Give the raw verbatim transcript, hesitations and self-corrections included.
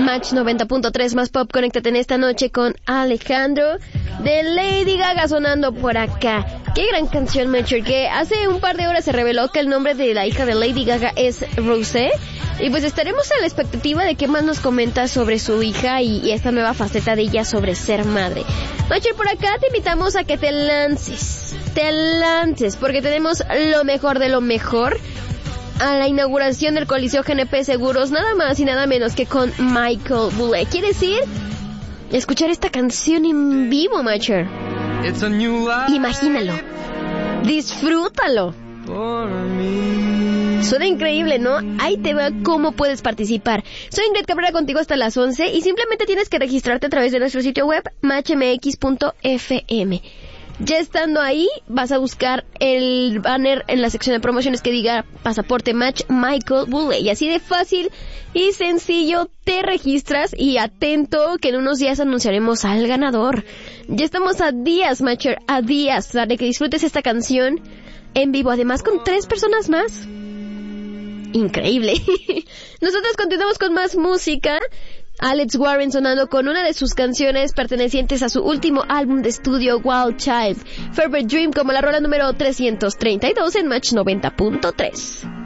Match noventa punto tres más pop. Conéctate en esta noche con Alejandro de Lady Gaga sonando por acá. Qué gran canción, Matcher, que hace un par de horas se reveló que el nombre de la hija de Lady Gaga es Rosé. Y pues estaremos a la expectativa de qué más nos comenta sobre su hija y, y esta nueva faceta de ella sobre ser madre. Matcher, por acá te invitamos a que te lances, te lances, porque tenemos lo mejor de lo mejor a la inauguración del Coliseo G N P Seguros, nada más y nada menos que con Michael Bublé. ¿Quiere decir? Escuchar esta canción en vivo, Matcher. Imagínalo. Disfrútalo. Suena increíble, ¿no? Ahí te va cómo puedes participar. Soy Ingrid Cabrera contigo hasta las once y simplemente tienes que registrarte a través de nuestro sitio web match m x punto f m. Ya estando ahí, vas a buscar el banner en la sección de promociones que diga Pasaporte Match Michael Bublé. Y así de fácil y sencillo te registras y atento que en unos días anunciaremos al ganador. Ya estamos a días, Matcher, a días de que disfrutes esta canción en vivo, además con tres personas más. Increíble. Nosotros continuamos con más música. Alex Warren sonando con una de sus canciones pertenecientes a su último álbum de estudio, Wild Child, Fever Dream, como la rola número trescientos treinta y dos en Match noventa punto tres.